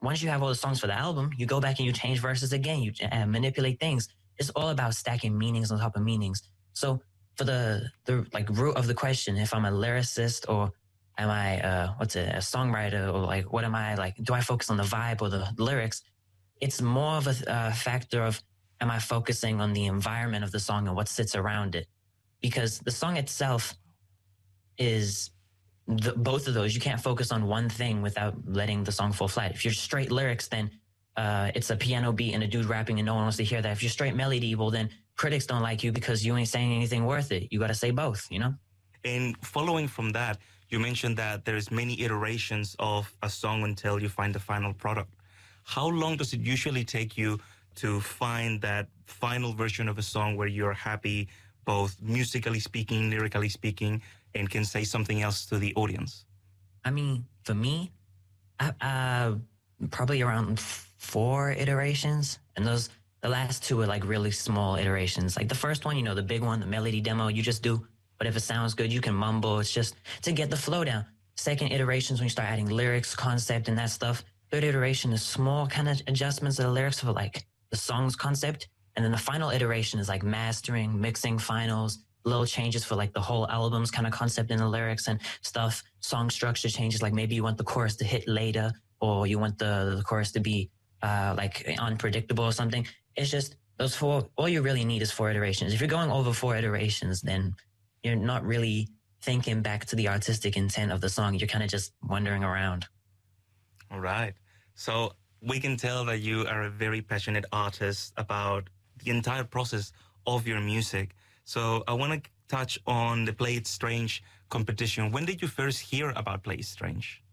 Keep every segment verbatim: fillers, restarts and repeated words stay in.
once you have all the songs for the album, you go back and you change verses again. You uh, manipulate things. It's all about stacking meanings on top of meanings. So for the the like root of the question, if I'm a lyricist or am I uh, what's it, a songwriter, or like what am I like? Do I focus on the vibe or the lyrics? It's more of a uh, factor of, am I focusing on the environment of the song and what sits around it? Because the song itself is the, both of those. You can't focus on one thing without letting the song fall flat. If you're straight lyrics, then uh, it's a piano beat and a dude rapping and no one wants to hear that. If you're straight melody, well, then critics don't like you because you ain't saying anything worth it. You got to say both, you know? And following from that, you mentioned that there's many iterations of a song until you find the final product. How long does it usually take you to find that final version of a song where you're happy, both musically speaking, lyrically speaking, and can say something else to the audience? I mean, for me, I, uh, probably around four iterations. And those, the last two are like really small iterations. Like the first one, you know, the big one, the melody demo, you just do. But if it sounds good, you can mumble. It's just to get the flow down. Second iterations, when you start adding lyrics, concept, and that stuff. Third iteration is small kind of adjustments to the lyrics for like the song's concept. And then the final iteration is like mastering, mixing finals, little changes for like the whole album's kind of concept in the lyrics and stuff. Song structure changes, like maybe you want the chorus to hit later, or you want the, the chorus to be uh, like unpredictable or something. It's just those four, all you really need is four iterations. If you're going over four iterations, then you're not really thinking back to the artistic intent of the song. You're kind of just wandering around. All right. So we can tell that you are a very passionate artist about the entire process of your music. So I want to touch on the Play It Strange competition. When did you first hear about Play It Strange?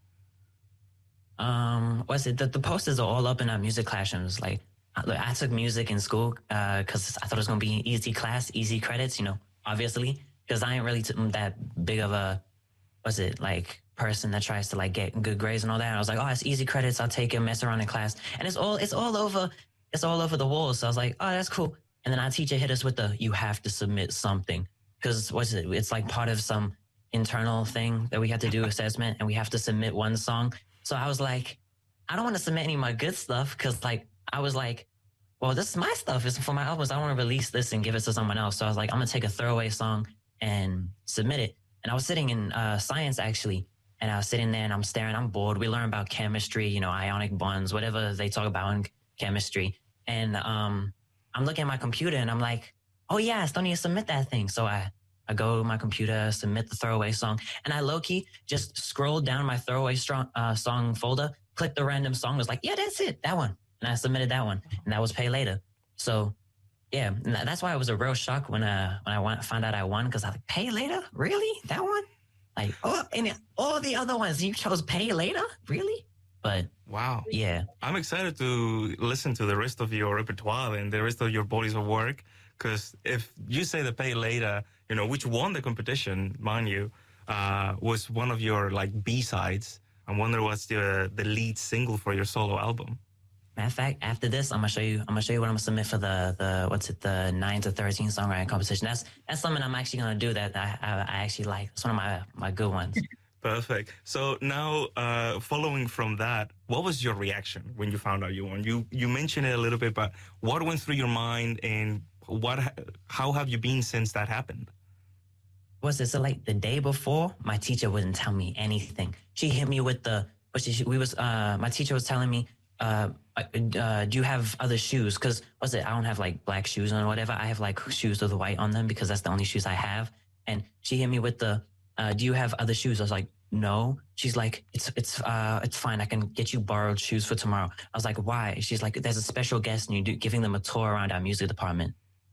Um, was it the, the posters are all up in our music classrooms? Like, I, I took music in school because uh, I thought it was going to be an easy class, easy credits, you know, obviously, because I ain't really t- that big of a, what's it, like, person that tries to like get good grades and all that. And I was like, oh, it's easy credits. I'll take it, mess around in class. And it's all, it's all over, it's all over the walls. So I was like, oh, that's cool. And then our teacher hit us with the, you have to submit something. Because what's it? It's like part of some internal thing that we have to do assessment and we have to submit one song. So I was like, I don't want to submit any of my good stuff. Cause like, I was like, well, this is my stuff. It's for my albums. I want to release this and give it to someone else. So I was like, I'm going to take a throwaway song and submit it. And I was sitting in uh, science actually. And I was sitting there and I'm staring, I'm bored. We learn about chemistry, you know, ionic bonds, whatever they talk about in chemistry. And um, I'm looking at my computer and I'm like, oh yeah, I still need to submit that thing. So I, I go to my computer, submit the throwaway song. And I low-key just scrolled down my throwaway strong, uh, song folder, clicked the random song, was like, yeah, that's it, that one. And I submitted that one. And that was Pay Later. So yeah, and that's why it was a real shock when, uh, when I won, found out I won, because I was like, Pay Later? Really? That one? Like, oh, and all the other ones, you chose Pay Later? Really? But, wow. Yeah. I'm excited to listen to the rest of your repertoire and the rest of your bodies of work. Because if you say the Pay Later, you know, which won the competition, mind you, uh, was one of your, like, B-sides. I wonder what's the the lead single for your solo album. Matter of fact, after this, I'm gonna show you. I'm gonna show you what I'm gonna submit for the the what's it, the nine to thirteen songwriting competition. That's that's something I'm actually gonna do that I I, I actually like. It's one of my my good ones. Perfect. So now, uh, following from that, what was your reaction when you found out you won? You you mentioned it a little bit, but what went through your mind, and what how have you been since that happened? Was it so like the day before? My teacher wouldn't tell me anything. She hit me with the. But she, we was uh my teacher was telling me. Uh, uh, do you have other shoes? Because what's it? I don't have like black shoes on or whatever. I have like shoes with white on them because that's the only shoes I have. And she hit me with the, uh, do you have other shoes? I was like, no. She's like, it's it's uh it's fine. I can get you borrowed shoes for tomorrow. I was like, why? She's like, there's a special guest and you're giving them a tour around our music department.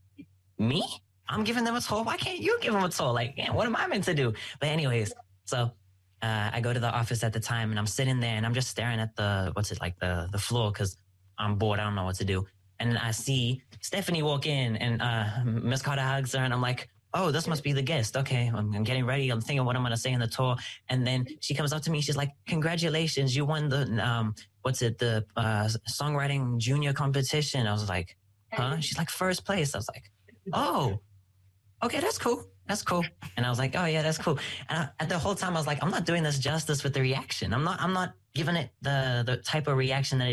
Me? I'm giving them a tour? Why can't you give them a tour? Like, yeah, what am I meant to do? But anyways, so. Uh, I go to the office at the time and I'm sitting there and I'm just staring at the, what's it, like the, the floor because I'm bored. I don't know what to do. And then I see Stephanie walk in and uh, Miss Carter hugs her and I'm like, oh, this must be the guest. Okay, I'm, I'm getting ready. I'm thinking what I'm going to say in the tour. And then she comes up to me. She's like, congratulations. You won the, um, what's it, the uh, songwriting junior competition. I was like, huh? She's like, first place. I was like, oh, okay, that's cool. That's cool. And I was like, oh yeah, that's cool. And I, at the whole time I was like, I'm not doing this justice with the reaction. I'm not, I'm not given it the the type of reaction that it